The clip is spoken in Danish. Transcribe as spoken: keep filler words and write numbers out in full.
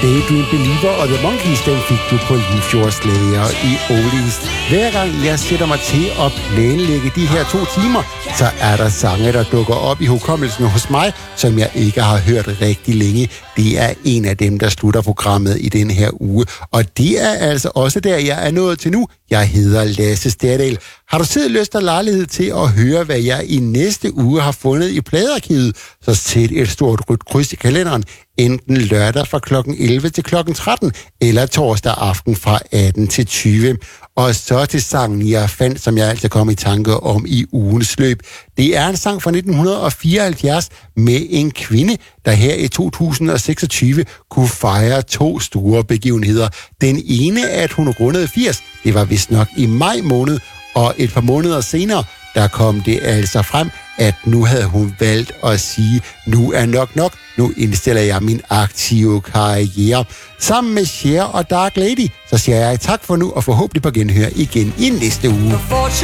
Daydream Believer og The Monkees, den fik du på Limfjordslager i Oldies. Hver gang jeg sætter mig til at planlægge de her to timer, så er der sange, der dukker op i hukommelsen hos mig, som jeg ikke har hørt rigtig længe. Det er en af dem, der slutter programmet i den her uge. Og det er altså også der, jeg er nået til nu. Jeg hedder Lasse Sterdal. Har du selv lyst og lejlighed til at høre, hvad jeg i næste uge har fundet i pladearkivet, så sæt et stort rødt kryds i kalenderen, enten lørdag fra klokken elleve til klokken tretten, eller torsdag aften fra atten til tyve. Og så til sangen, jeg fandt, som jeg altså kom i tanke om i ugens løb. Det er en sang fra nitten fireoghalvfjerds med en kvinde, der her i to tusind og seksogtyve kunne fejre to store begivenheder. Den ene, at hun rundede firs, det var vist nok i maj måned, og et par måneder senere, der kom det altså frem, at nu havde hun valgt at sige, nu er nok nok, nu indstiller jeg min aktive karriere. Sammen med Cher og Dark Lady, så siger jeg tak for nu, og forhåbentlig på genhør igen i næste uge.